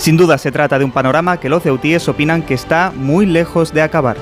Sin duda se trata de un panorama que los ceutíes opinan que está muy lejos de acabar.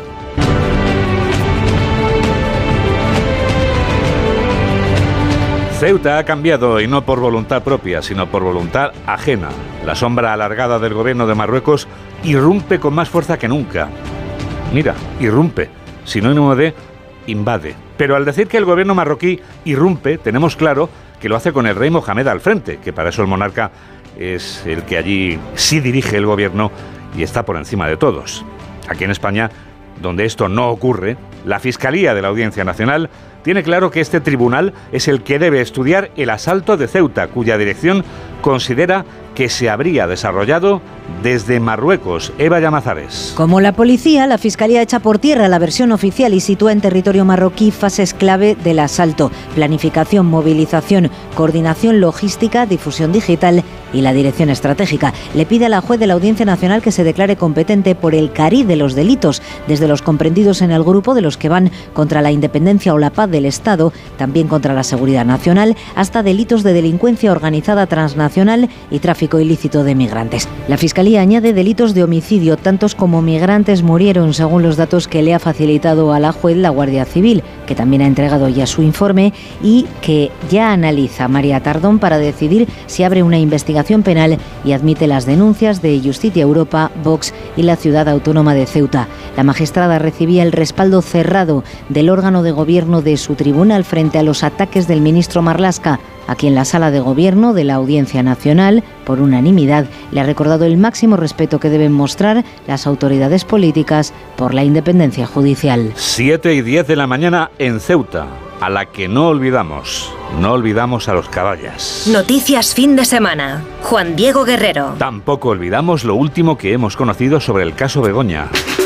Ceuta ha cambiado, y no por voluntad propia, sino por voluntad ajena. La sombra alargada del gobierno de Marruecos irrumpe con más fuerza que nunca. Mira, irrumpe, sinónimo de invade. Pero al decir que el gobierno marroquí irrumpe, tenemos claro que lo hace con el rey Mohamed al frente, que para eso el monarca es el que allí sí dirige el gobierno y está por encima de todos. Aquí en España, donde esto no ocurre, la Fiscalía de la Audiencia Nacional tiene claro que este tribunal es el que debe estudiar el asalto de Ceuta, cuya dirección considera que se habría desarrollado desde Marruecos. Eva Llamazares. Como la policía, la Fiscalía echa por tierra la versión oficial y sitúa en territorio marroquí fases clave del asalto: planificación, movilización, coordinación logística, difusión digital y la dirección estratégica. Le pide a la juez de la Audiencia Nacional que se declare competente por el cariz de los delitos, desde los comprendidos en el grupo de los que van contra la independencia o la paz del Estado, también contra la seguridad nacional, hasta delitos de delincuencia organizada transnacional y tráfico ilícito de migrantes. La Fiscalía añade delitos de homicidio. Tantos como migrantes murieron, según los datos que le ha facilitado a la juez la Guardia Civil, que también ha entregado ya su informe y que ya analiza María Tardón para decidir si abre una investigación penal y admite las denuncias de Justicia Europa, Vox y la Ciudad Autónoma de Ceuta. La magistrada recibía el respaldo cerrado del órgano de gobierno de su tribunal frente a los ataques del ministro Marlaska, a quien la Sala de Gobierno de la Audiencia Nacional, por unanimidad, le ha recordado el máximo respeto que deben mostrar las autoridades políticas por la independencia judicial. 7:10 de la mañana en Ceuta, a la que no olvidamos a los caballas. Noticias fin de semana. Juan Diego Guerrero. Tampoco olvidamos lo último que hemos conocido sobre el caso Begoña.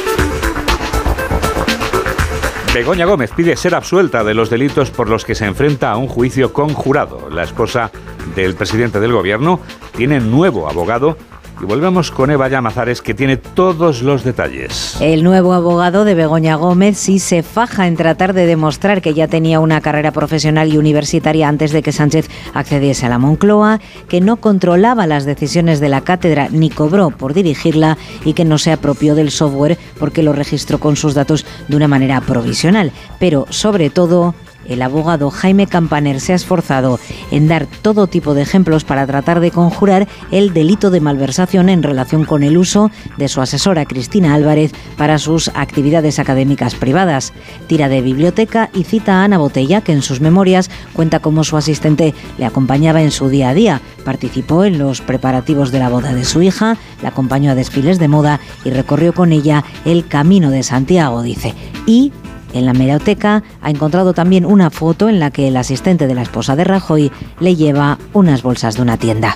Begoña Gómez pide ser absuelta de los delitos por los que se enfrenta a un juicio conjurado. La esposa del presidente del gobierno tiene nuevo abogado. Y volvemos con Eva Llamazares, que tiene todos los detalles. El nuevo abogado de Begoña Gómez sí se faja en tratar de demostrar que ya tenía una carrera profesional y universitaria antes de que Sánchez accediese a la Moncloa, que no controlaba las decisiones de la cátedra ni cobró por dirigirla y que no se apropió del software porque lo registró con sus datos de una manera provisional. Pero, sobre todo, el abogado Jaime Campaner se ha esforzado en dar todo tipo de ejemplos para tratar de conjurar el delito de malversación en relación con el uso de su asesora Cristina Álvarez para sus actividades académicas privadas. Tira de biblioteca y cita a Ana Botella, que en sus memorias cuenta cómo su asistente le acompañaba en su día a día. Participó en los preparativos de la boda de su hija, la acompañó a desfiles de moda y recorrió con ella el Camino de Santiago, dice. Y en la hemeroteca ha encontrado también una foto en la que el asistente de la esposa de Rajoy le lleva unas bolsas de una tienda.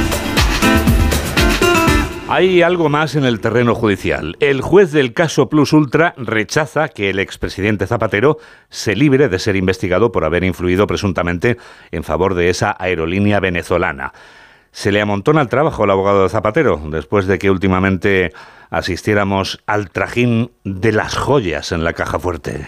Hay algo más en el terreno judicial. El juez del caso Plus Ultra rechaza que el expresidente Zapatero se libre de ser investigado por haber influido presuntamente en favor de esa aerolínea venezolana. Se le amontona el trabajo al abogado de Zapatero, después de que últimamente asistiéramos al trajín de las joyas en la caja fuerte.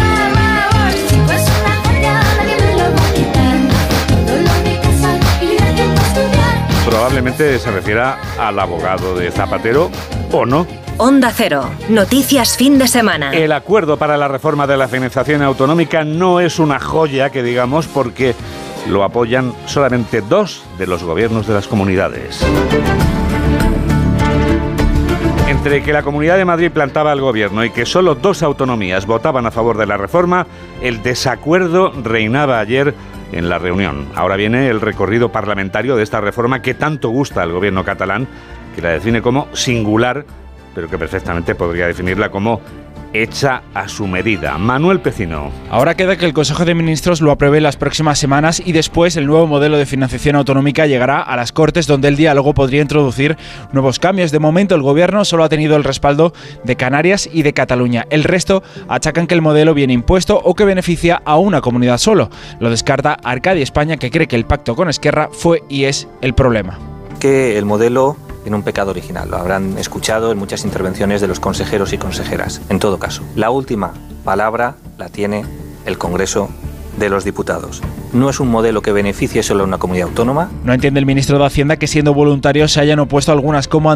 Probablemente se refiera al abogado de Zapatero, ¿o no? Onda Cero. Noticias fin de semana. El acuerdo para la reforma de la financiación autonómica no es una joya, que digamos, porque lo apoyan solamente 2 de los gobiernos de las comunidades. Entre que la Comunidad de Madrid plantaba al gobierno y que solo 2 autonomías votaban a favor de la reforma, el desacuerdo reinaba ayer en la reunión. Ahora viene el recorrido parlamentario de esta reforma que tanto gusta al gobierno catalán, que la define como singular, pero que perfectamente podría definirla como hecha a su medida. Manuel Pecino. Ahora queda que el Consejo de Ministros lo apruebe en las próximas semanas y después el nuevo modelo de financiación autonómica llegará a las Cortes, donde el diálogo podría introducir nuevos cambios. De momento el Gobierno solo ha tenido el respaldo de Canarias y de Cataluña. El resto achacan que el modelo viene impuesto o que beneficia a una comunidad solo. Lo descarta Arcadi España, que cree que el pacto con Esquerra fue y es el problema. Que el modelo tiene un pecado original, lo habrán escuchado en muchas intervenciones de los consejeros y consejeras. En todo caso, la última palabra la tiene el Congreso de los Diputados. No es un modelo que beneficie solo a una comunidad autónoma. No entiende el ministro de Hacienda que, siendo voluntarios, se hayan opuesto algunas como